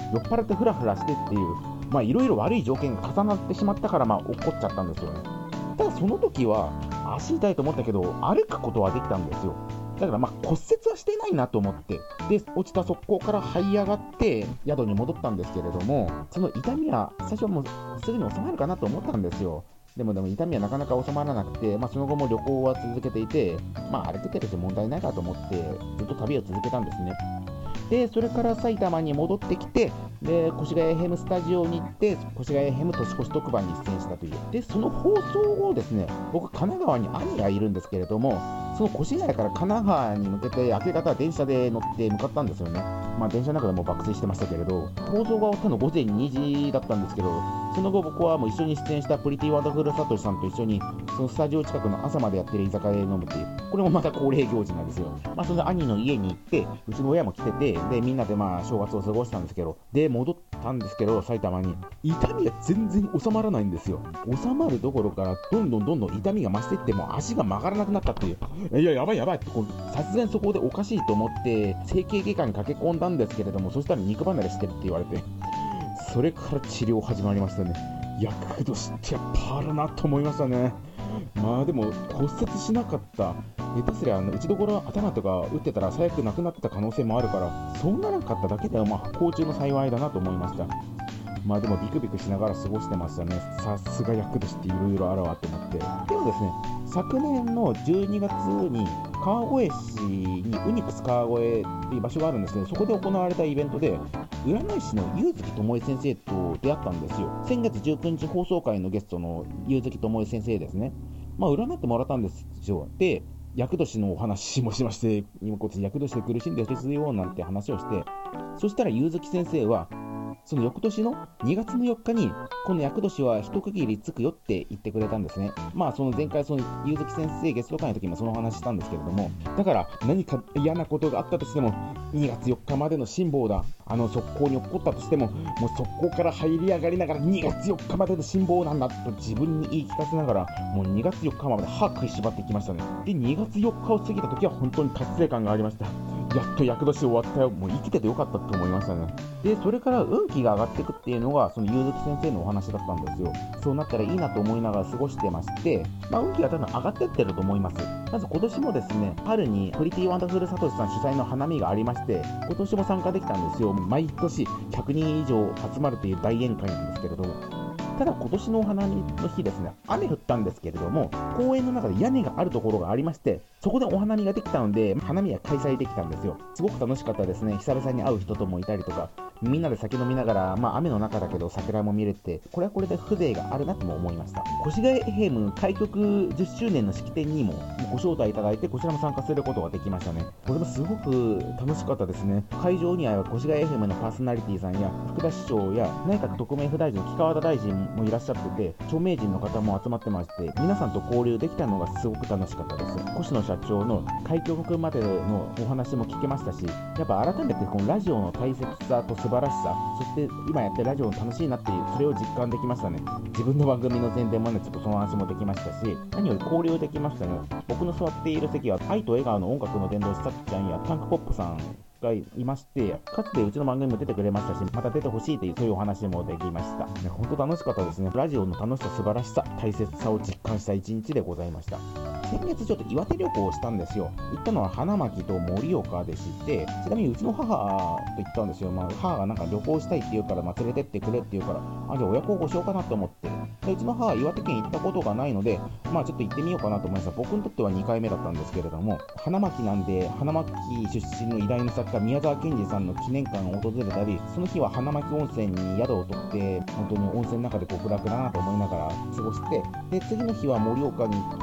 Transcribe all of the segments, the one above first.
酔っ払ってフラフラしてっていう、いろいろ悪い条件が重なってしまったから、怒っちゃったんですよね。ただその時は足痛いと思ったけど歩くことはできたんですよ。だから骨折はしてないなと思って、で落ちた速攻から這い上がって宿に戻ったんですけれども、その痛みは最初はもうすぐに収まるかなと思ったんですよ。でも痛みはなかなか収まらなくて、その後も旅行は続けていて、歩けてるし問題ないかと思ってずっと旅を続けたんですね。でそれから埼玉に戻ってきて、で越谷 FM スタジオに行って越谷 FM 年越し特番に出演したという。でその放送後ですね、僕神奈川に兄がいるんですけれども、その越谷から神奈川に向けて明け方電車で乗って向かったんですよね。電車の中でも爆睡してましたけれど、放送が終わったの午前2時だったんですけど、その後僕はもう一緒に出演したプリティワンダフルサトシさんと一緒にそのスタジオ近くの朝までやってる居酒屋で飲むっていう、これもまた恒例行事なんですよ。その兄の家に行って、うちの親も来てて、でみんなで正月を過ごしたんですけど、で戻ったんですけど、埼玉に痛みが全然収まらないんですよ。収まるどころからどんどん痛みが増していって、も足が曲がらなくなったっていう。いややばいって、さすがにそこでおかしいと思って整形外科に駆け込んだんですけれども、そしたら肉離れしてるって言われて、それから治療始まりましたね。厄年ってやっぱあるなと思いましたね。でも骨折しなかった、下手すりゃ打ちどころ頭とか打ってたら最悪なくなってた可能性もあるから、そうならなかっただけでは不幸中の幸いだなと思いました。でもビクビクしながら過ごしてましたね。さすが厄年っていろいろあるわと思って。でもですね、昨年の12月に川越市にウニクス川越っていう場所があるんですけど、そこで行われたイベントで占い師の柚月智恵先生と出会ったんですよ。先月19日放送回のゲストの柚月智恵先生ですね。占ってもらったんですよ。で厄年のお話もしまして、今こそ厄年で苦しんでですよなんて話をして、そしたら柚月先生はその翌年の2月の4日にこの厄年は一区切りつくよって言ってくれたんですね。その前回その柚月先生ゲスト会の時もその話したんですけれども、だから何か嫌なことがあったとしても2月4日までの辛抱だ、速攻に起こったとしてももう速攻から入り上がりながら2月4日までの辛抱なんだと自分に言い聞かせながら、もう2月4日まで歯食いしばっていきましたね。で2月4日を過ぎた時は本当に達成感がありました。やっと厄年終わったよ、もう生きててよかったと思いましたね。でそれから運気が上がっていくっていうのがその柚月先生のお話だったんですよ。そうなったらいいなと思いながら過ごしてまして、運気が多分上がってってると思います。まず今年もですね、春にプリティワンダフルサトシさん主催の花見がありまして、今年も参加できたんですよ。毎年100人以上集まるという大宴会なんですけれども、ただ今年のお花見の日ですね、雨降ったんですけれども、公園の中で屋根があるところがありまして、そこでお花見ができたので花見は開催できたんですよ。すごく楽しかったですね。久々に会う人ともいたりとか、みんなで酒飲みながら、雨の中だけど桜も見れて、これはこれで風情があるなとも思いました。越谷 FM 開局10周年の式典にもご招待いただいて、こちらも参加することができましたね。これもすごく楽しかったですね。会場には越谷 FM のパーソナリティさんや福田市長や内閣特命副大臣の木川田大臣もいらっしゃってて、著名人の方も集まってまして、皆さんと交流できたのがすごく楽しかったです。越野社長の開局までのお話も聞けましたし、やっぱ改めてこのラジオの大切さと素晴らしさ、そして今やってるラジオの楽しいなっていう、それを実感できましたね。自分の番組の宣伝もね、ちょっとその話もできましたし、何より交流できましたね。僕の座っている席は愛と笑顔の音楽の伝道師さっちゃんやタンクポップさんがいまして、かつてうちの番組も出てくれましたし、また出てほしいというそういうお話もできました。本当楽しかったですね。ラジオの楽しさ、素晴らしさ、大切さを実感した一日でございました。先月ちょっと岩手旅行をしたんですよ。行ったのは花巻と盛岡でして、ちなみにうちの母と行ったんですよ。母がなんか旅行したいって言うから、連れてってくれって言うから、じゃあ親孝行しようかなと思って。でうちの母は岩手県行ったことがないので、ちょっと行ってみようかなと思いました。僕にとっては2回目だったんですけれども、花巻なんで、花巻出身の偉大な作家宮沢賢治さんの記念館を訪れたり、その日は花巻温泉に宿を取って、本当に温泉の中で極楽だなと思いながら過ごして、で次の日は盛岡に行って、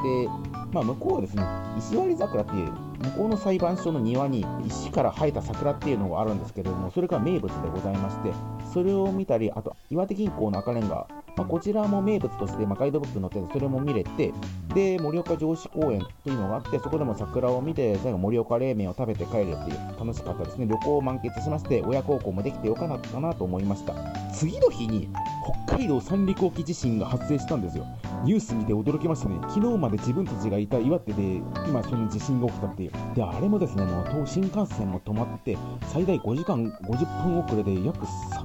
向こうはですね、石割桜っていう向こうの裁判所の庭に石から生えた桜っていうのがあるんですけれども、それが名物でございまして、それを見たり、あと岩手銀行の赤レンガ、こちらも名物としてガイドブックに載ってて、それも見れて、で盛岡城址公園というのがあって、そこでも桜を見て、最後盛岡冷麺を食べて帰るっていう楽しかったですね。旅行を満喫しまして、親孝行もできてよかったなと思いました。次の日に北海道三陸沖地震が発生したんですよ。ニュース見て驚きましたね。昨日まで自分たちがいた岩手で今その地震が起きたっていう。であれもですね、もう新幹線も止まって最大5時間50分遅れで約